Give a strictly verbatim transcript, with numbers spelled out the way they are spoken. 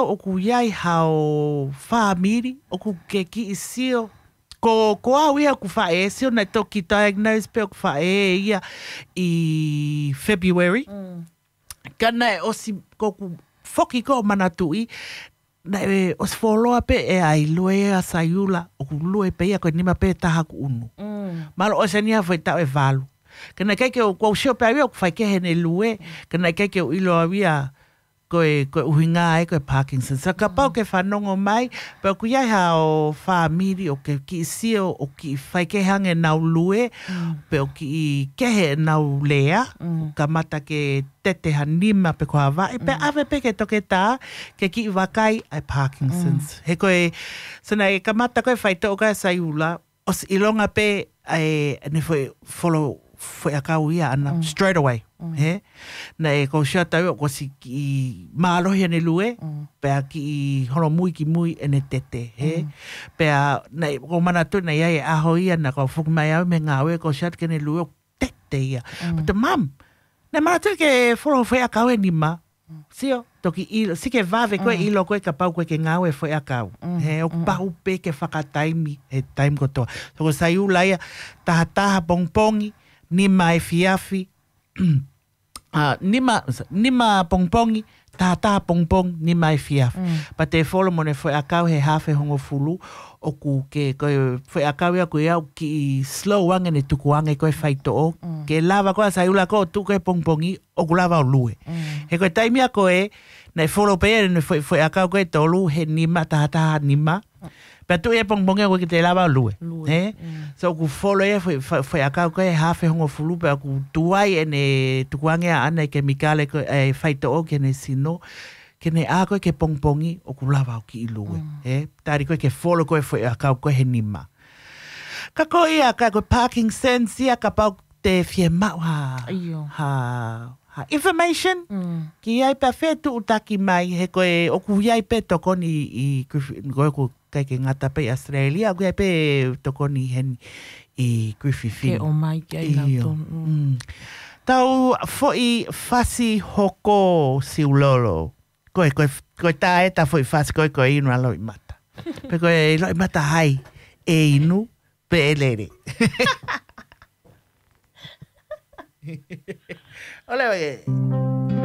tau o ku iai hao whaamiri, o ku ke ki i sio. Ko, ko au ia ku whae, sio nei toki diagnose pe o ku whae ia i February. Mm. Kana e osi ko ku foki ko manatui, na e os foloa pe e ai lue a sayula, o ku lue pe ia ko nima pe taha ku unu. Mm. Malo o senia foi tau e valu. Kana kai ke o ko sio pe o ku fai ke hene lue, kana kai ke o ilo avia koe koe uhinga e koe Parkinson. Sa ka pau ke whanongo mai, pe ku iai hao whaamiri o ke ki sio o ki whai ke hange nau lue, pe o ki kehe nau lea, Mm. ka mata ke tete hanima pe koa vai, pe ave pe ke toke tā, ke ki wakai ai Parkinson's. He koe, sana e ka mata koe whai to o kai sayula, os ilonga pe ai ne foi follow foi a kau ia ana mm. straight away. Mm. He? Na e ko sia tau ko si ki maalohi ane lue, mm. pe a ki holo mui ki mui ene tete. He? Mm. Pe a na ko mana tu na ia e aho ia na ko fuku mai au me ngawe ko sia kene lue tete ia. Mm. But the mum, na mana tu ke follow foi a kau e nima. Mm. Sio? Toki ilo, si ke vave koe mm. ilo koe ka pau koe ke ngawe foi a kau. Mm. He? O mm. pahu pe ke whakataimi he time ko toa. So ko sayu laia taha taha pongpongi, nima e fiafi, uh, nima, nima pongpongi, taha taha pongpong, nima e fiafi. Mm. Pa te wholo mone foi a kau he hawhe hongo fulu, o ku ke koe foi a kau ia koe au ki slow wange ne tuku wange koe whaito o, mm. ke lava koe sa iula koe tuku e pongpongi, o ku lava o lue. Mm. He koe taimia koe, nei wholo pea ne foi, foi a kau koe tolu, he nima, taha taha nima, pe tu e pongpongi koe ki te lava o lue. Lue. He? Mm. So ku follow e foi foi akau ko e hafe hongo fulu pe ku tuai ene tukuange ana ke mikale ko e faito o ke ne sino ke ne a ko ke pongpongi o ku lava o ki ilue. Mm. E tari ko ke follow ko e foi akau ko he nima. Ka ko ia ka ko parking sense ia ka pau te fie mau ha. Iyo. Ha ha information Mm. ki ai pa fetu utaki mai he ko e o ku iai pe tokoni i ko ko kai ke ngata pe Australia ko pe tokoni hen i Griffith. Ke o mai ke ai Iyo. nato. Mm. Tau foi fasi hoko siulolo. Koe koe koe ta e ta foi fasi koe koe inu alo i mata. Pe koe lo i mata hai e inu pe elere. Ole oye.